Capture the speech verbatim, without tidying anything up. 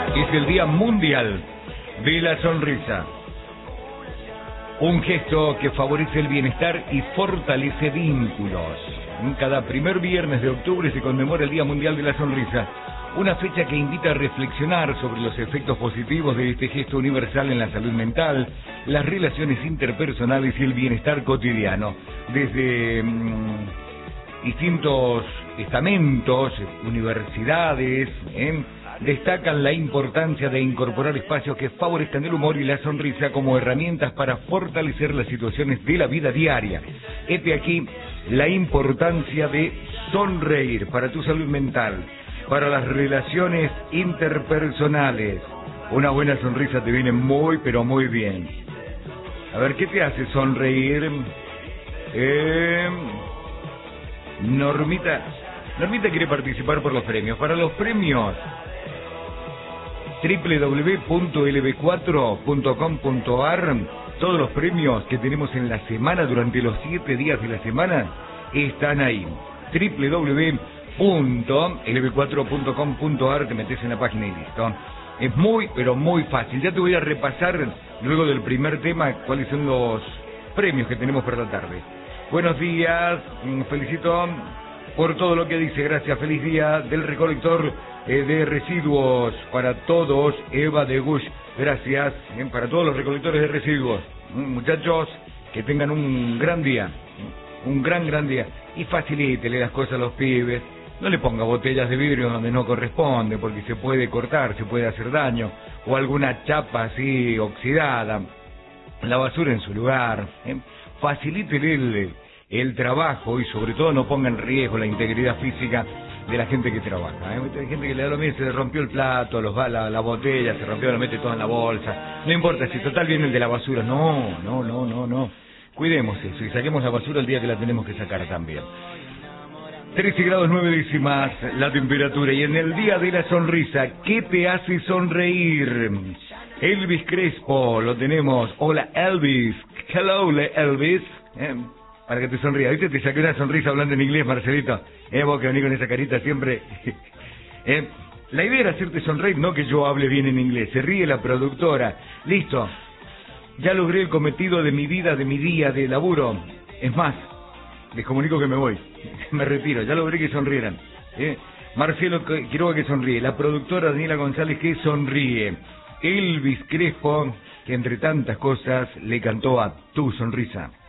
es el Día Mundial de la Sonrisa. Un gesto que favorece el bienestar y fortalece vínculos. Cada primer viernes de octubre se conmemora el Día Mundial de la Sonrisa, una fecha que invita a reflexionar sobre los efectos positivos de este gesto universal en la salud mental, las relaciones interpersonales y el bienestar cotidiano. Desde mmm, distintos estamentos, universidades, ¿eh? destacan la importancia de incorporar espacios que favorezcan el humor y la sonrisa como herramientas para fortalecer las situaciones de la vida diaria. Este aquí la importancia de sonreír para tu salud mental, para las relaciones interpersonales. Una buena sonrisa te viene muy, pero muy bien. A ver, ¿qué te hace sonreír? Eh, Normita, Normita quiere participar por los premios. Para los premios, doble u doble u doble u punto ele be cuatro punto com punto a r, todos los premios que tenemos en la semana, durante los siete días de la semana, están ahí. doble u doble u doble u punto ele be cuatro punto com punto a r, te metes en la página y listo. Es muy, pero muy fácil. Ya te voy a repasar, luego del primer tema, cuáles son los premios que tenemos para la tarde. Buenos días, felicito por todo lo que dice, gracias, feliz día del recolector eh, de residuos para todos, Eva de Gush, gracias, eh, para todos los recolectores de residuos, muchachos, que tengan un gran día, un gran, gran día, y facilítele las cosas a los pibes, no le ponga botellas de vidrio donde no corresponde, porque se puede cortar, se puede hacer daño, o alguna chapa así oxidada, la basura en su lugar, eh, facilítele el... el trabajo y sobre todo no ponga en riesgo la integridad física de la gente que trabaja. ¿eh? Hay gente que le da lo mismo, se le rompió el plato, los, la, la botella, se rompió, lo mete todo en la bolsa. No importa, si total viene el de la basura. No, no, no, no, no. Cuidemos eso y saquemos la basura el día que la tenemos que sacar también. trece grados nueve décimas la temperatura y en el Día de la Sonrisa, ¿qué te hace sonreír? Elvis Crespo, lo tenemos. Hola Elvis. Hello Elvis. ¿Eh? Para que te sonrías, ¿viste? Te saqué una sonrisa hablando en inglés, Marcelito. Eh, vos que venís con esa carita siempre. eh, la idea era hacerte sonreír, no que yo hable bien en inglés. Se ríe la productora. Listo. Ya logré el cometido de mi vida, de mi día, de laburo. Es más, les comunico que me voy. Me retiro. Ya logré que sonrieran. Eh, Marcelo Quiroga que sonríe. La productora Daniela González que sonríe. Elvis Crespo, que entre tantas cosas le cantó a Tu Sonrisa.